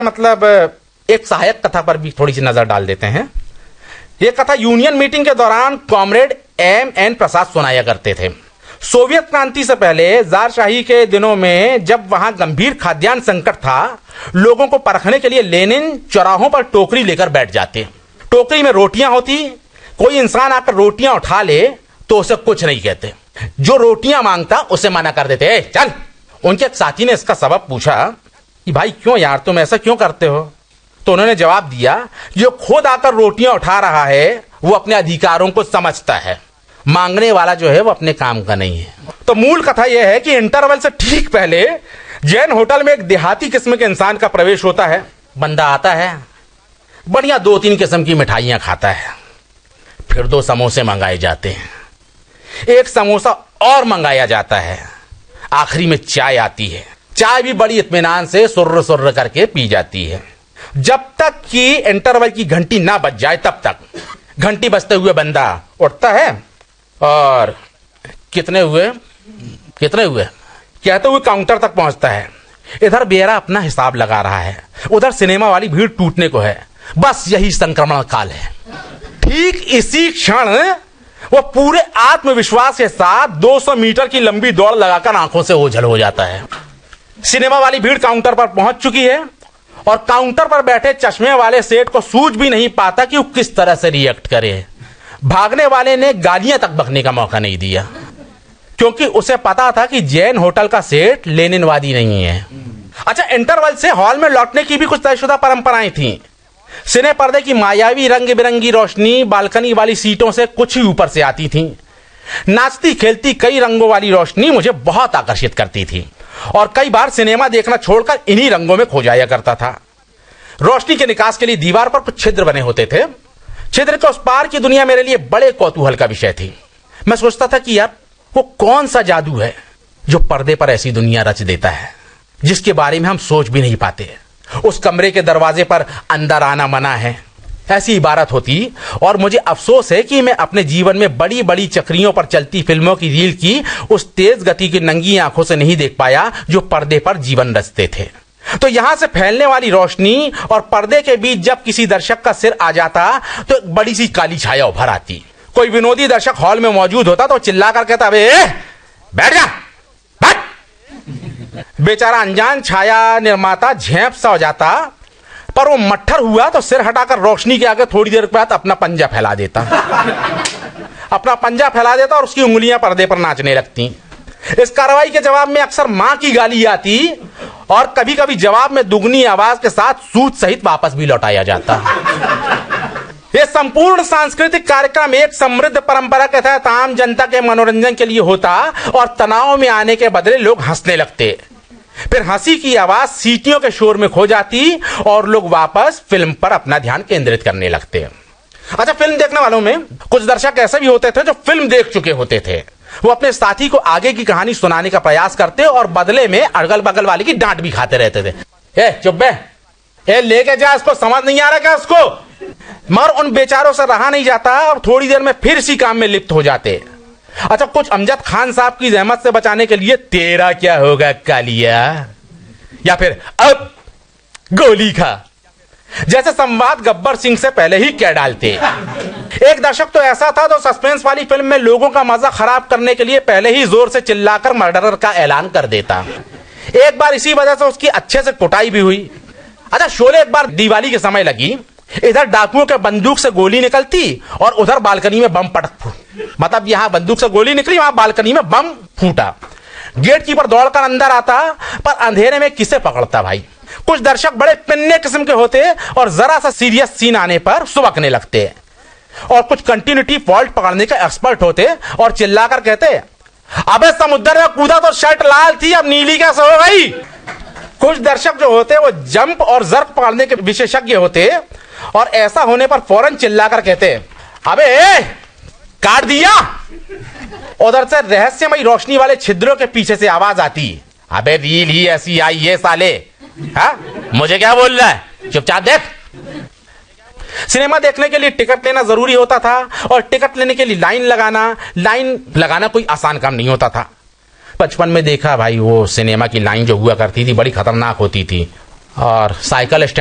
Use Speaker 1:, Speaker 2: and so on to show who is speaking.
Speaker 1: मतलब एक सहायक कथा पर भी थोड़ी सी नजर डाल देते हैं। यह कथा यूनियन मीटिंग के दौरान कॉमरेड एम.एन. प्रसाद सुनाया करते थे। सोवियत क्रांति से पहले जारशाही के दिनों में जब वहां गंभीर खाद्यान्न संकट था, लोगों को परखने के लिए लेनिन चौराहों पर टोकरी लेकर बैठ जाते। टोकरी में रोटियां होती, कोई इंसान आकर रोटियां उठा ले तो उसे कुछ नहीं कहते, जो रोटियां मांगता उसे मना कर देते। चल। उनके एक साथी ने इसका सबब पूछा कि भाई क्यों यार, तुम ऐसा क्यों करते हो? तो उन्होंने जवाब दिया, जो खुद आकर रोटियां उठा रहा है वो अपने अधिकारों को समझता है, मांगने वाला जो है वो अपने काम का नहीं है। तो मूल कथा यह है कि इंटरवल से ठीक पहले जैन होटल में एक देहाती किस्म के इंसान का प्रवेश होता है। बंदा आता है, बढ़िया 2-3 किस्म की मिठाइयां खाता है, फिर 2 समोसे मंगाए जाते हैं, एक समोसा और मंगाया जाता है, आखिरी में चाय आती है। चाय भी बड़ी इत्मीनान से सुर्र सुर्र करके पी जाती है, जब तक कि इंटरवल की घंटी ना बज जाए तब तक। घंटी बजते हुए बंदा उठता है और कितने हुए कहते हुए काउंटर तक पहुंचता है। इधर बेरा अपना हिसाब लगा रहा है, उधर सिनेमा वाली भीड़ टूटने को है। बस यही संक्रमण काल है। ठीक इसी क्षण वो पूरे आत्मविश्वास के साथ 200 मीटर की लंबी दौड़ लगाकर आंखों से ओझल हो जाता है। सिनेमा वाली भीड़ काउंटर पर पहुंच चुकी है और काउंटर पर बैठे चश्मे वाले सेठ को सूझ भी नहीं पाता कि वो किस तरह से रिएक्ट करे। भागने वाले ने गालियां तक बकने का मौका नहीं दिया, क्योंकि उसे पता था कि जैन होटल का सेठ लेनिनवादी नहीं है। अच्छा, इंटरवल से हॉल में लौटने की भी कुछ तयशुदा परंपराएं थीं। सिने पर्दे की मायावी रंग बिरंगी रोशनी बालकनी वाली सीटों से कुछ ही ऊपर से आती थी। नाचती खेलती कई रंगों वाली रोशनी मुझे बहुत आकर्षित करती थी और कई बार सिनेमा देखना छोड़कर इन्हीं रंगों में खो जाया करता था। रोशनी के निकास के लिए दीवार पर कुछ छिद्र बने होते थे। छिद्र के उस पार की दुनिया मेरे लिए बड़े कौतूहल का विषय थी। मैं सोचता था कि यार वो कौन सा जादू है जो पर्दे पर ऐसी दुनिया रच देता है जिसके बारे में हम सोच भी नहीं पाते। उस कमरे के दरवाजे पर अंदर आना मना है, ऐसी इबारत होती। और मुझे अफसोस है कि मैं अपने जीवन में बड़ी बड़ी चक्रियों पर चलती फिल्मों की रील की उस तेज गति की नंगी आंखों से नहीं देख पाया जो पर्दे पर जीवन रचते थे। तो यहां से फैलने वाली रोशनी और पर्दे के बीच जब किसी दर्शक का सिर आ जाता तो एक बड़ी सी काली छाया उभर आती। कोई विनोदी दर्शक हॉल में मौजूद होता तो चिल्लाकर कहता, अबे बैठ जा, बैठ। बेचारा अनजान छाया निर्माता झेप सा हो जाता, पर वो मट्ठर हुआ तो सिर हटाकर रोशनी के आगे थोड़ी देर बाद अपना पंजा फैला देता और उसकी उंगलियां पर्दे पर नाचने लगती। इस कार्रवाई के जवाब में अक्सर मां की गाली आती और कभी कभी जवाब में दुगनी आवाज के साथ सूद सहित वापस भी लौटाया जाता। यह संपूर्ण सांस्कृतिक कार्यक्रम एक समृद्ध परंपरा के तहत आम जनता के मनोरंजन के लिए होता और तनाव में आने के बदले लोग हंसने लगते। फिर हंसी की आवाज सीटियों के शोर में खो जाती और लोग वापस फिल्म पर अपना ध्यान केंद्रित करने लगते। अच्छा, फिल्म देखने वालों में कुछ दर्शक ऐसे भी होते थे जो फिल्म देख चुके होते थे। वो अपने साथी को आगे की कहानी सुनाने का प्रयास करते और बदले में अगल बगल वाले की डांट भी खाते रहते थे। चुप बे, लेके जा इसको, समझ नहीं आ रहा क्या उसको? मगर उन बेचारों से रहा नहीं जाता और थोड़ी देर में फिर इसी काम में लिप्त हो जाते। अच्छा, कुछ अमजद खान साहब की जहमत से बचाने के लिए तेरा क्या होगा कालिया, या फिर अब गोली खा जैसे संवाद गब्बर सिंह से पहले ही कह डालते। एक दर्शक तो ऐसा था जो सस्पेंस वाली फिल्म में लोगों का मजा खराब करने के लिए पहले ही जोर से चिल्लाकर मर्डरर का ऐलान कर देता। एक बार इसी वजह से उसकी अच्छे से कुटाई भी हुई। अच्छा, शोले एक बार दिवाली के समय लगी। इधर डाकुओं के बंदूक से गोली निकलती और उधर बालकनी में बम मतलब यहां बंदूक से गोली निकली, वहां बालकनी में बम फूटा। गेट कीपर दौड़कर अंदर आता, पर अंधेरे में किसे पकड़ता भाई। कुछ दर्शक बड़े पिन्ने किस्म के होते और जरा सा सीरियस सीन आने पर सुबकने लगते, और कुछ कंटिन्यूटी फॉल्ट पकड़ने के एक्सपर्ट होते और चिल्लाकर कहते, अबे समुद्र में कूदा तो शर्ट लाल थी, अब नीली कैसे हो गई। कुछ दर्शक जो होते वो जंप और जर्क पकड़ने के विशेषज्ञ होते और ऐसा होने पर फौरन चिल्लाकर कहते, अबे काट दिया। उधर से रहस्यमयी रोशनी वाले छिद्रों के पीछे से आवाज आती, अबे रील ही ऐसी आई है साले, हा? मुझे क्या बोल रहा है, चुपचाप देख। सिनेमा देखने के लिए टिकट लेना जरूरी होता था और टिकट लेने के लिए लाइन लगाना कोई आसान काम नहीं होता था। बचपन में देखा भाई, वो सिनेमा की लाइन जो हुआ करती थी बड़ी खतरनाक होती थी। और साइकिल